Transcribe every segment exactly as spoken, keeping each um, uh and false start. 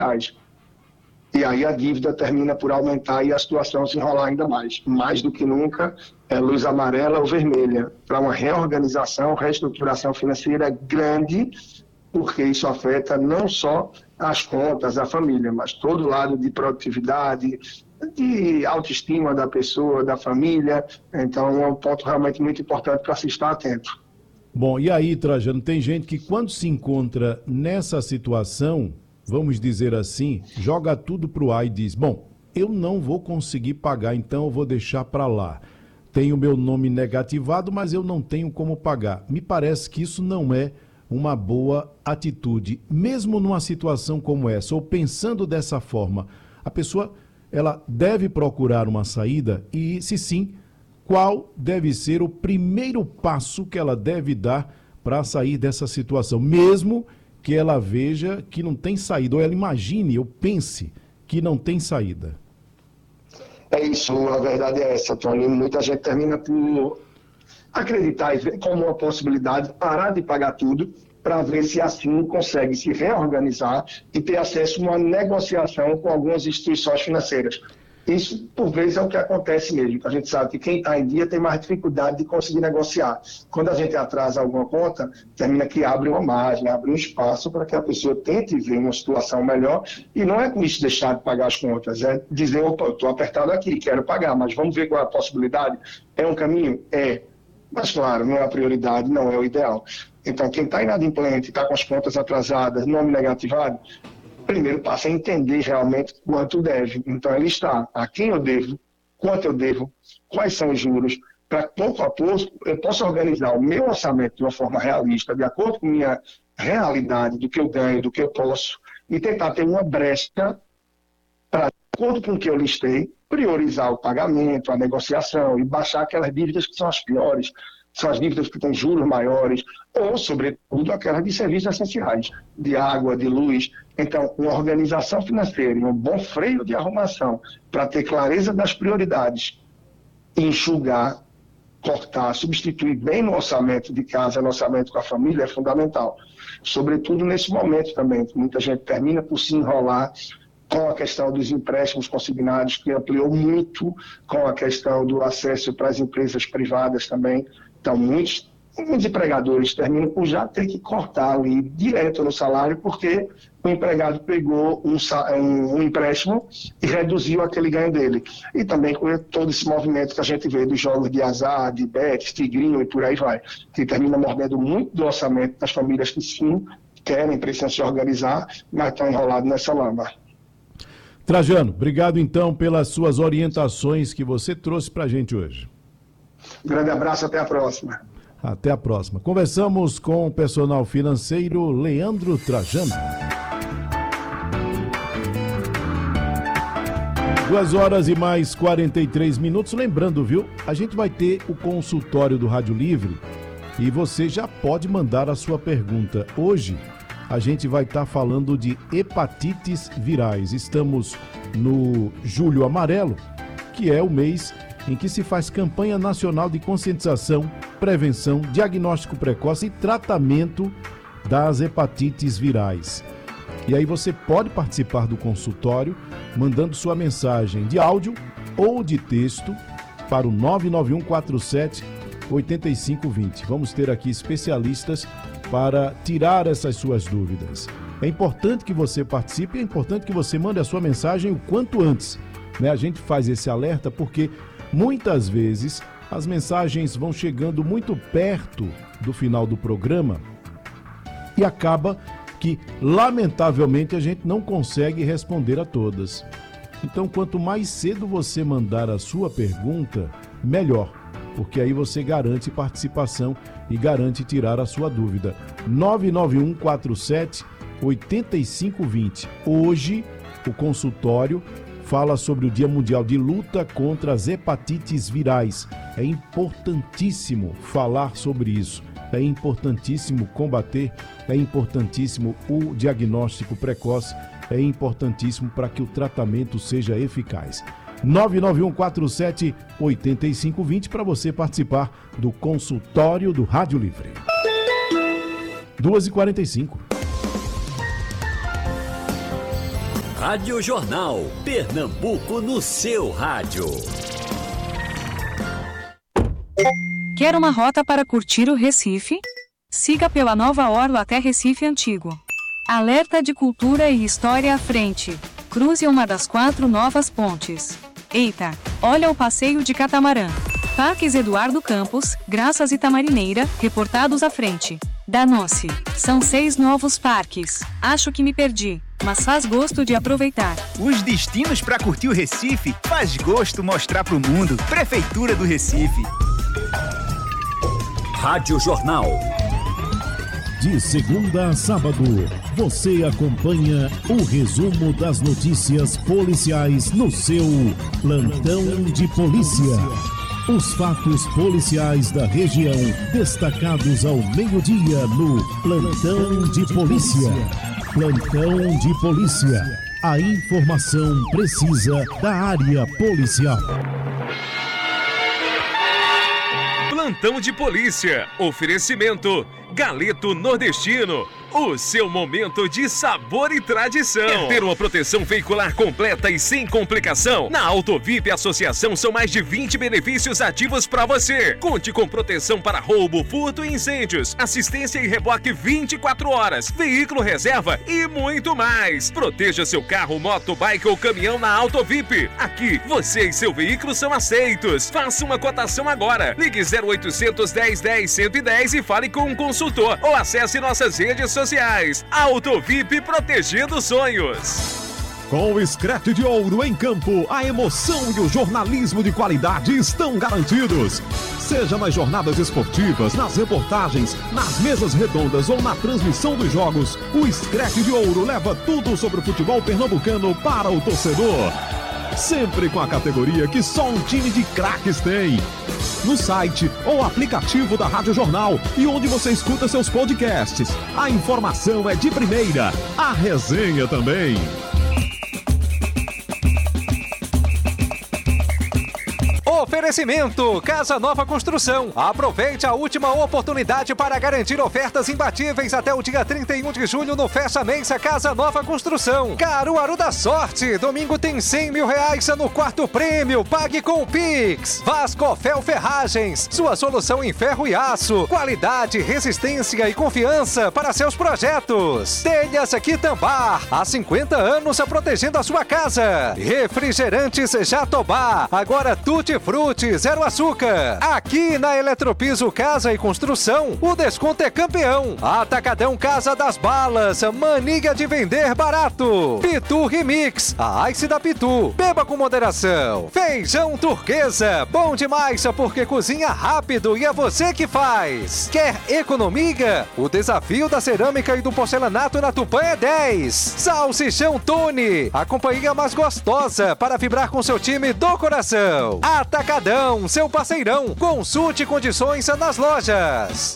reais. E aí a dívida termina por aumentar e a situação se enrolar ainda mais. Mais do que nunca, é luz amarela ou vermelha para uma reorganização, reestruturação financeira grande, porque isso afeta não só as contas, a família, mas todo o lado de produtividade, de autoestima da pessoa, da família. Então é um ponto realmente muito importante para se estar atento. Bom, e aí, Trajano, tem gente que quando se encontra nessa situação, vamos dizer assim, joga tudo pro ar e diz, bom, eu não vou conseguir pagar, então eu vou deixar para lá. Tenho meu nome negativado, mas eu não tenho como pagar. Me parece que isso não é uma boa atitude. Mesmo numa situação como essa, ou pensando dessa forma, a pessoa ela deve procurar uma saída e, se sim, qual deve ser o primeiro passo que ela deve dar para sair dessa situação, mesmo que ela veja que não tem saída, ou ela imagine ou pense que não tem saída? É isso, a verdade é essa, Tony. Muita gente termina por acreditar e ver como uma possibilidade parar de pagar tudo para ver se assim consegue se reorganizar e ter acesso a uma negociação com algumas instituições financeiras. Isso, por vezes, é o que acontece mesmo. A gente sabe que quem está em dia tem mais dificuldade de conseguir negociar. Quando a gente atrasa alguma conta, termina que abre uma margem, abre um espaço para que a pessoa tente ver uma situação melhor. E não é com isso deixar de pagar as contas, é dizer, opa, eu estou apertado aqui, quero pagar, mas vamos ver qual é a possibilidade. É um caminho? É. Mas, claro, não é a prioridade, não é o ideal. Então, quem está inadimplente, está com as contas atrasadas, nome negativado, primeiro passo é entender realmente quanto deve. Então, ele está a quem eu devo, quanto eu devo, quais são os juros, para pouco a pouco eu possa organizar o meu orçamento de uma forma realista, de acordo com a minha realidade, do que eu ganho, do que eu posso, e tentar ter uma brecha para, de acordo com o que eu listei, priorizar o pagamento, a negociação e baixar aquelas dívidas que são as piores, são as dívidas que têm juros maiores, ou, sobretudo, aquelas de serviços essenciais, de água, de luz. Então, uma organização financeira e um bom freio de arrumação para ter clareza das prioridades, enxugar, cortar, substituir bem no orçamento de casa, no orçamento com a família, é fundamental. Sobretudo nesse momento também, que muita gente termina por se enrolar com a questão dos empréstimos consignados, que ampliou muito, com a questão do acesso para as empresas privadas também. Então, muitos, muitos empregadores terminam por já ter que cortar ali direto no salário, porque o empregado pegou um, um, um empréstimo e reduziu aquele ganho dele. E também com todo esse movimento que a gente vê dos jogos de azar, de bet, tigrinho e por aí vai, que termina mordendo muito do orçamento das famílias que sim querem, precisam se organizar, mas estão enrolados nessa lama. Trajano, obrigado então pelas suas orientações que você trouxe para a gente hoje. Grande abraço, até a próxima. Até a próxima. Conversamos com o personal financeiro Leandro Trajano. Duas horas e mais quarenta e três minutos. Lembrando, viu? A gente vai ter o consultório do Rádio Livre e você já pode mandar a sua pergunta. Hoje a gente vai estar falando de hepatites virais. Estamos no Julho Amarelo, que é o mês em que se faz campanha nacional de conscientização, prevenção, diagnóstico precoce e tratamento das hepatites virais. E aí você pode participar do consultório mandando sua mensagem de áudio ou de texto para o nove nove um quatro sete oito cinco dois zero. Vamos ter aqui especialistas para tirar essas suas dúvidas. É importante que você participe, é importante que você mande a sua mensagem o quanto antes, né? A gente faz esse alerta porque muitas vezes as mensagens vão chegando muito perto do final do programa e acaba que, lamentavelmente, a gente não consegue responder a todas. Então, quanto mais cedo você mandar a sua pergunta, melhor, porque aí você garante participação e garante tirar a sua dúvida. nove nove um quatro sete oito cinco dois zero. Hoje, o consultório fala sobre o Dia Mundial de Luta contra as Hepatites Virais. É importantíssimo falar sobre isso. É importantíssimo combater, é importantíssimo o diagnóstico precoce, é importantíssimo para que o tratamento seja eficaz. nove nove um quatro sete oito cinco dois zero para você participar do consultório do Rádio Livre. duas e quarenta e cinco. Rádio Jornal. Pernambuco no seu rádio. Quer uma rota para curtir o Recife? Siga pela Nova Orla até Recife Antigo. Alerta de cultura e história à frente. Cruze uma das quatro novas pontes. Eita, olha o passeio de catamarã. Parques Eduardo Campos, Graças e Tamarineira, reportados à frente. Danou-se. São seis novos parques. Acho que me perdi, mas faz gosto de aproveitar. Os destinos para curtir o Recife faz gosto mostrar pro mundo. Prefeitura do Recife. Rádio Jornal. De segunda a sábado, você acompanha o resumo das notícias policiais no seu Plantão de Polícia. Os fatos policiais da região destacados ao meio-dia no Plantão de Polícia. Plantão de Polícia. A informação precisa da área policial. Plantão de Polícia. Oferecimento Galeto Nordestino. O seu momento de sabor e tradição. Quer ter uma proteção veicular completa e sem complicação? Na Autovip Associação são mais de vinte benefícios ativos para você. Conte com proteção para roubo, furto e incêndios, assistência e reboque vinte e quatro horas, veículo reserva e muito mais. Proteja seu carro, moto, bike ou caminhão na Autovip. Aqui, você e seu veículo são aceitos. Faça uma cotação agora. Ligue zero oitocentos, dez, dez, cento e dez e fale com um consultor ou acesse nossas redes sociais. Sociais. Autovip, protegendo sonhos. Com o Screte de Ouro em campo, a emoção e o jornalismo de qualidade estão garantidos. Seja nas jornadas esportivas, nas reportagens, nas mesas redondas ou na transmissão dos jogos, o Screte de Ouro leva tudo sobre o futebol pernambucano para o torcedor. Sempre com a categoria que só um time de craques tem. No site ou aplicativo da Rádio Jornal e onde você escuta seus podcasts. A informação é de primeira, a resenha também. Oferecimento Casa Nova Construção. Aproveite a última oportunidade para garantir ofertas imbatíveis até o dia trinta e um de julho no Fecha Mês Casa Nova Construção. Caruaru da Sorte. Domingo tem cem mil reais no quarto prêmio. Pague com o Pix. Vascofel Ferragens. Sua solução em ferro e aço. Qualidade, resistência e confiança para seus projetos. Telhas Quitambar. Há cinquenta anos protegendo a sua casa. Refrigerantes Jatobá. Agora Tutti Frutti, zero açúcar. Aqui na Eletropiso Casa e Construção, o desconto é campeão. Atacadão Casa das Balas, mania de vender barato. Pitu Remix, a Ice da Pitu. Beba com moderação. Feijão Turquesa, bom demais porque cozinha rápido e é você que faz. Quer economia? O desafio da cerâmica e do porcelanato na Tupã é dez. Salsichão Tony, a companhia mais gostosa para vibrar com seu time do coração. Atacadão, seu parceirão. Consulte condições nas lojas.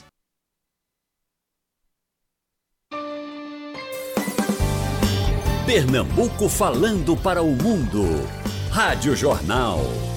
Pernambuco falando para o mundo. Rádio Jornal.